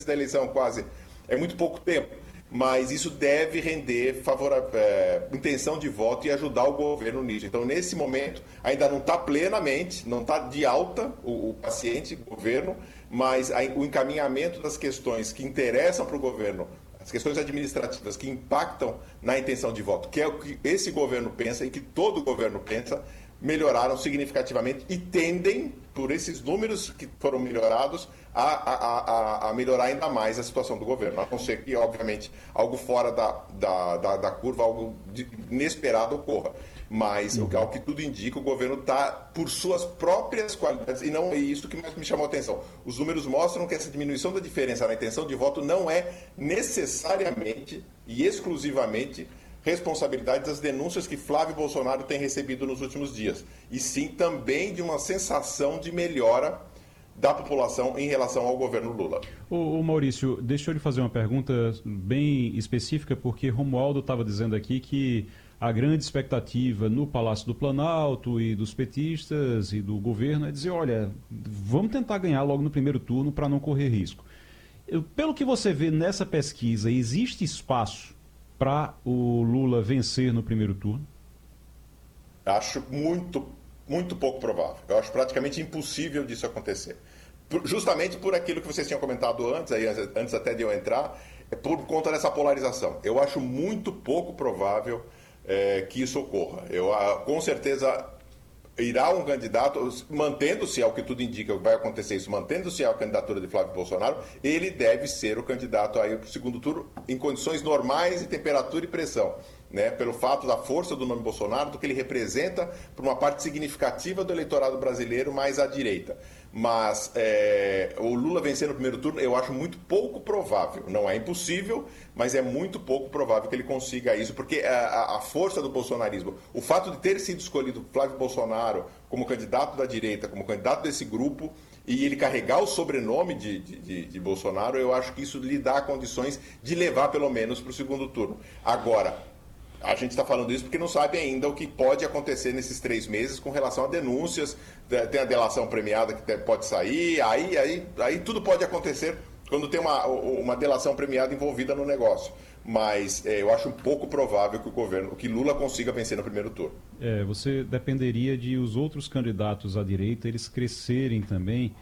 da eleição quase, é muito pouco tempo, mas isso deve render intenção de voto e ajudar o governo nisso. Então, nesse momento, ainda não está plenamente, não está de alta o paciente, o governo, mas o encaminhamento das questões que interessam para o governo, as questões administrativas que impactam na intenção de voto, que é o que esse governo pensa e que todo governo pensa, melhoraram significativamente e tendem, por esses números que foram melhorados, a melhorar ainda mais a situação do governo. A não ser que, obviamente, algo fora da curva, algo inesperado ocorra. Mas, ao que tudo indica, o governo está por suas próprias qualidades, e não é isso que mais me chamou a atenção. Os números mostram que essa diminuição da diferença na intenção de voto não é necessariamente e exclusivamente responsabilidade das denúncias que Flávio Bolsonaro tem recebido nos últimos dias, e sim também de uma sensação de melhora da população em relação ao governo Lula. Ô Maurício, deixa eu lhe fazer uma pergunta bem específica, porque Romualdo estava dizendo aqui que a grande expectativa no Palácio do Planalto e dos petistas e do governo é dizer, olha, vamos tentar ganhar logo no primeiro turno para não correr risco. Pelo que você vê nessa pesquisa, existe espaço para o Lula vencer no primeiro turno? Acho muito, muito pouco provável. Eu acho praticamente impossível disso acontecer. Justamente por aquilo que vocês tinham comentado antes, antes até de eu entrar, por conta dessa polarização. Eu acho muito pouco provável que isso ocorra. Com certeza irá um candidato, mantendo-se, ao que tudo indica, vai acontecer isso, mantendo-se a candidatura de Flávio Bolsonaro, ele deve ser o candidato aí para o segundo turno em condições normais de temperatura e pressão, né? Pelo fato da força do nome Bolsonaro, do que ele representa para uma parte significativa do eleitorado brasileiro mais à direita. Mas o Lula vencer no primeiro turno eu acho muito pouco provável. Não é impossível, mas é muito pouco provável que ele consiga isso, porque a força do bolsonarismo, o fato de ter sido escolhido Flávio Bolsonaro como candidato da direita, como candidato desse grupo, e ele carregar o sobrenome de Bolsonaro, eu acho que isso lhe dá condições de levar pelo menos para o segundo turno. Agora, a gente está falando isso porque não sabe ainda o que pode acontecer nesses 3 meses com relação a denúncias, tem a delação premiada que pode sair, aí tudo pode acontecer quando tem uma delação premiada envolvida no negócio. Mas eu acho um pouco provável que Lula consiga vencer no primeiro turno. Você dependeria de os outros candidatos à direita, eles crescerem também,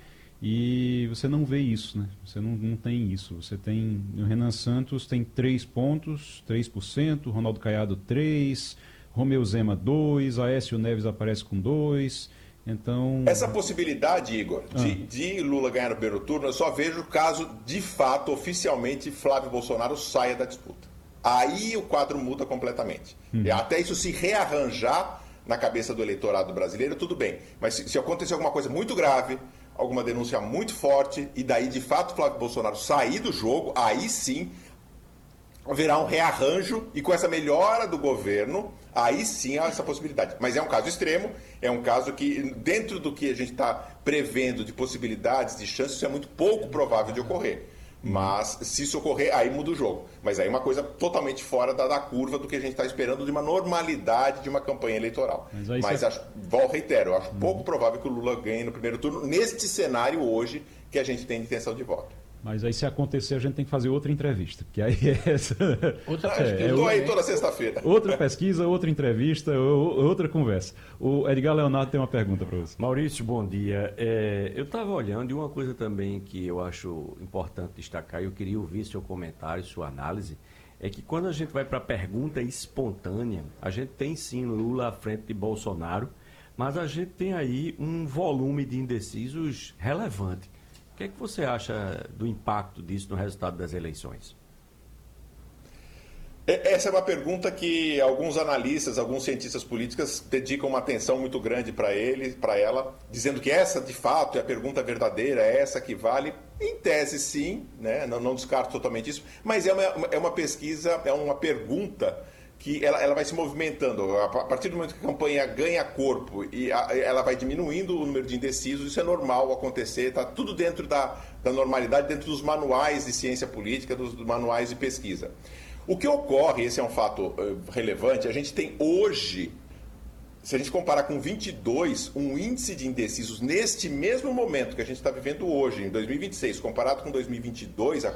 e você não vê isso, né? Você não tem isso. Você tem, o Renan Santos tem 3 pontos, 3%, Ronaldo Caiado 3%, Romeu Zema 2%, Aécio Neves aparece com 2%, então... Essa possibilidade, Igor, de Lula ganhar no primeiro turno, eu só vejo caso, de fato, oficialmente, Flávio Bolsonaro saia da disputa. Aí o quadro muda completamente. E até isso se rearranjar na cabeça do eleitorado brasileiro, tudo bem. Mas se acontecer alguma coisa muito grave, alguma denúncia muito forte, e daí, de fato, Flávio Bolsonaro sair do jogo, aí sim haverá um rearranjo, e com essa melhora do governo, aí sim há essa possibilidade. Mas é um caso extremo, é um caso que, dentro do que a gente está prevendo de possibilidades, de chances, isso é muito pouco provável de ocorrer. Mas, se isso ocorrer, aí muda o jogo. Mas aí é uma coisa totalmente fora da curva do que a gente está esperando de uma normalidade de uma campanha eleitoral. Mas reitero, eu acho pouco provável que o Lula ganhe no primeiro turno, neste cenário hoje que a gente tem de intenção de voto. Mas aí, se acontecer, a gente tem que fazer outra entrevista, porque aí é essa... Outra pesquisa. Eu estou aí toda sexta-feira. Outra pesquisa, outra entrevista, outra conversa. O Edgar Leonardo tem uma pergunta para você. Maurício, bom dia. Eu estava olhando, e uma coisa também que eu acho importante destacar, e eu queria ouvir seu comentário, sua análise, é que quando a gente vai para a pergunta espontânea, a gente tem sim Lula à frente de Bolsonaro, mas a gente tem aí um volume de indecisos relevante. O que é que você acha do impacto disso no resultado das eleições? Essa é uma pergunta que alguns analistas, alguns cientistas políticos dedicam uma atenção muito grande para ela, dizendo que essa, de fato, é a pergunta verdadeira, é essa que vale. Em tese, sim, né? Não descarto totalmente isso, mas é uma pesquisa, é uma pergunta que ela vai se movimentando. A partir do momento que a campanha ganha corpo e ela vai diminuindo o número de indecisos, isso é normal acontecer, está tudo dentro da normalidade, dentro dos manuais de ciência política, dos manuais de pesquisa. O que ocorre, esse é um fato relevante, a gente tem hoje, se a gente comparar com 22, um índice de indecisos neste mesmo momento que a gente está vivendo hoje, em 2026, comparado com 2022, há